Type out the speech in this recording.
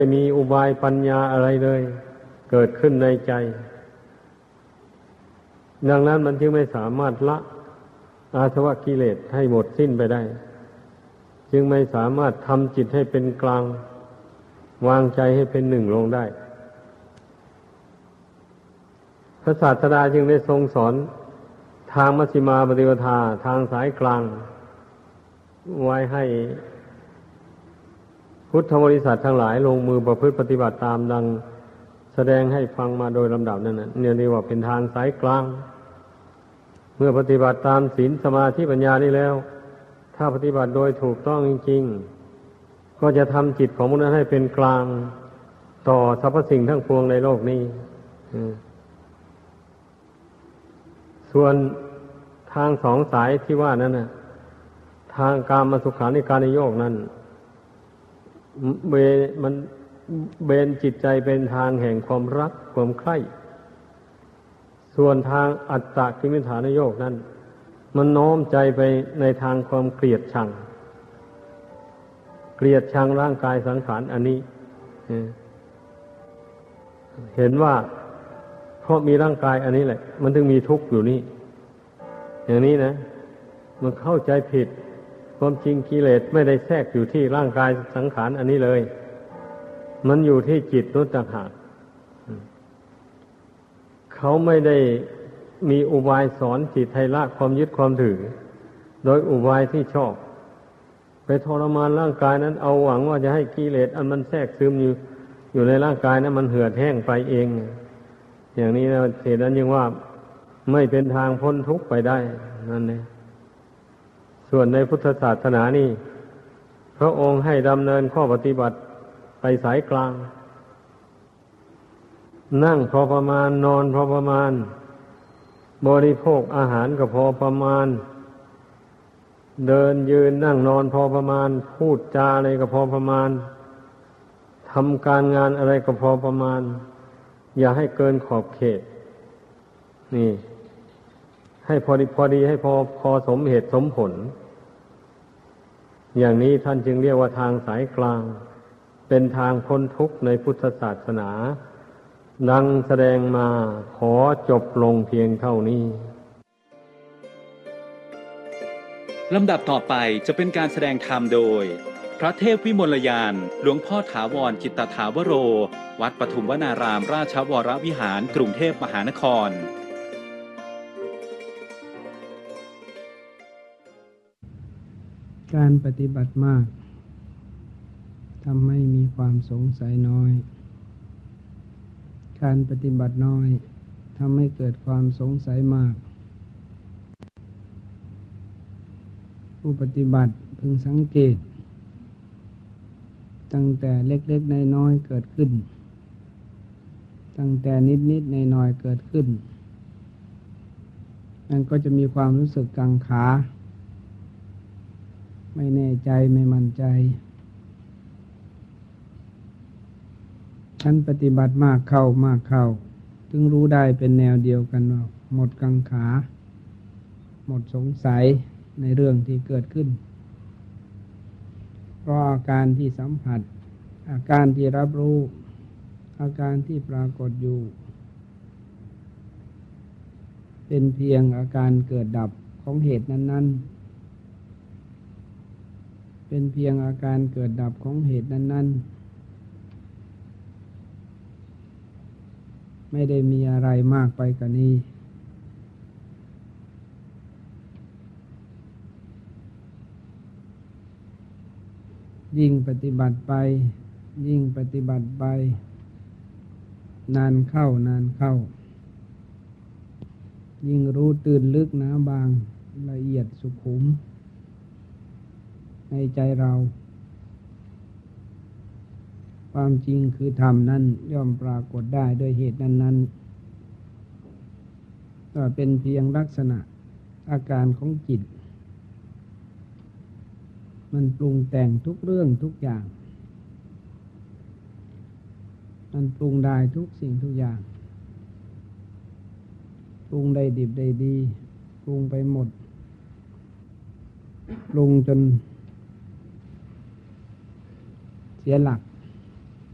มีอุบายปัญญาอะไรเลยเกิดขึ้นในใจดังนั้นมันจึงไม่สามารถละอาสวะกิเลสให้หมดสิ้นไปได้จึงไม่สามารถทำจิตให้เป็นกลางวางใจให้เป็นหนึ่งลงได้พระศาสดาจึงได้ทรงสอนทางมัชฌิมาปฏิปทาทางสายกลางไว้ให้พุทธบริษัททั้งหลายลงมือประพฤติปฏิบัติตามดังแสดงให้ฟังมาโดยลำดับนั้นนะเนี่ยเรียกว่าเป็นทางสายกลางเมื่อปฏิบัติตามศีลสมาธิปัญญานี้แล้วถ้าปฏิบัติโดยถูกต้องจริงๆก็จะทำจิตของมนุษย์ให้เป็นกลางต่อสรรพสิ่งทั้งปวงในโลกนี้ส่วนทางสองสายที่ว่านั้นนะทางกามสุขานิการนิโยคนั้นมันเบนจิตใจเป็นทางแห่งความรักความใคร่ส่วนทางอัตตกิลมัฏฐานโยคนั้นมันโน้มใจไปในทางความเกลียดชังร่างกายสังขารอันนี้เห็นว่าเพราะมีร่างกายอันนี้แหละมันถึงมีทุกข์อยู่นี่อย่างนี้นะมันเข้าใจผิดความจริงกิเลสไม่ได้แทรกอยู่ที่ร่างกายสังขารอันนี้เลยมันอยู่ที่จิตนู้นต่างหากเขาไม่ได้มีอุบายสอนจิตให้ละความยึดความถือโดยอุบายที่ชอบไปทรมานร่างกายนั้นเอาหวังว่าจะให้กิเลสอันมันแทรกซึมอยู่ในร่างกายนั้นมันเหือดแห้งไปเองอย่างนี้นะเหตุนั้นจึงว่าไม่เป็นทางพ้นทุกข์ไปได้นั่นเองส่วนในพุทธศาสนานี่พระองค์ให้ดำเนินข้อปฏิบัติไปสายกลางนั่งพอประมาณนอนพอประมาณบริโภคอาหารก็พอประมาณเดินยืนนั่งนอนพอประมาณพูดจาอะไรก็พอประมาณทำการงานอะไรก็พอประมาณอย่าให้เกินขอบเขตนี่ให้พอดีให้พอสมเหตุสมผลอย่างนี้ท่านจึงเรียกว่าทางสายกลางเป็นทางพ้นทุกข์ในพุทธศาสนาดังแสดงมาขอจบลงเพียงเท่านี้ลำดับต่อไปจะเป็นการแสดงธรรมโดยพระเทพวิมลยานหลวงพ่อถาวรจิตตถาวโรวัดปทุมวนารามราชวรวิหารกรุงเทพมหานครการปฏิบัติมากทำให้มีความสงสัยน้อยการปฏิบัติน้อยทำให้เกิดความสงสัยมากผู้ปฏิบัติพึงสังเกตตั้งแต่เล็กๆน้อยๆเกิดขึ้นตั้งแต่นิดๆน้อยๆเกิดขึ้นมันก็จะมีความรู้สึกกังขาไม่แน่ใจไม่มั่นใจท่านปฏิบัติมากเข้าถึงรู้ได้เป็นแนวเดียวกันว่าหมดกังขาหมดสงสัยในเรื่องที่เกิดขึ้นเพราะอาการที่สัมผัสอาการที่รับรู้อาการที่ปรากฏอยู่เป็นเพียงอาการเกิดดับของเหตุนั้นๆเป็นเพียงอาการเกิดดับของเหตุนั้นๆไม่ได้มีอะไรมากไปกว่านี้ยิ่งปฏิบัติไปนานเข้ายิ่งรู้ตื่นลึกหนาบางละเอียดสุขุมในใจเราความจริงคือธรรมนั้นย่อมปรากฏได้ด้วยเหตุนั้นก็เป็นเพียงลักษณะอาการของจิตมันปรุงแต่งทุกเรื่องทุกอย่างมันปรุงได้ทุกสิ่งทุกอย่างปรุงได้ดิบได้ดีปรุงไปหมดปรุงจนเสียหลัก